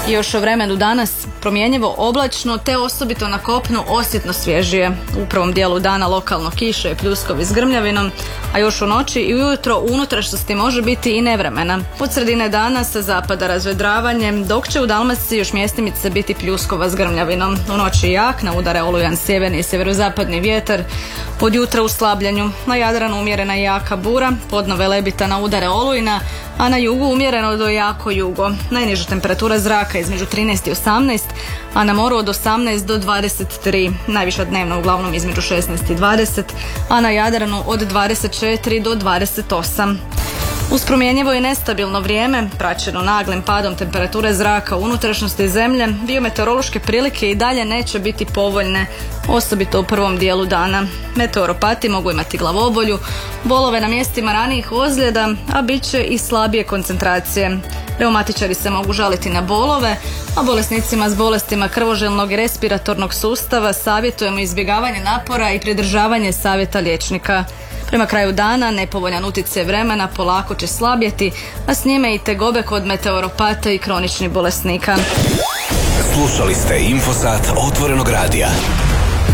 I još o vremenu danas promjenjivo oblačno te osobito na kopnu osjetno svježije. U prvom dijelu dana lokalno kiše i pljuskovi s grmljavinom, a još u noći i ujutro u unutrašnjosti može biti i nevremena. Od sredine dana sa zapada razvedravanjem, dok će u Dalmaciji još mjestimice biti pljuskova s grmljavinom. U noći jak, na udare olujan sjeverni i sjeverozapadni vjetar, od jutra u slabljenju. Na Jadranu umjerena i jaka bura, podno Velebita na udare olujna, a na jugu umjereno do jako jugo. Najniža temperatura zraka između 13 i 18, a na moru od 18 do 23. Najviša dnevna uglavnom između 16 i 20, a na Jadranu od 24 do 28. Uz promjenjivo i nestabilno vrijeme, praćeno naglim padom temperature zraka u unutrašnjosti zemlje, biometeorološke prilike i dalje neće biti povoljne, osobito u prvom dijelu dana. Meteoropati mogu imati glavobolju, bolove na mjestima ranijih ozljeda, a bit će i slabije koncentracije. Reumatičari se mogu žaliti na bolove, a bolesnicima s bolestima krvožilnog i respiratornog sustava savjetujemo izbjegavanje napora i pridržavanje savjeta liječnika. Prema kraju dana nepovoljan utjecaj vremena polako će slabjeti, a s njime i tegobe kod meteoropata i kroničnih bolesnika. Slušali ste Infosat Otvorenog radija.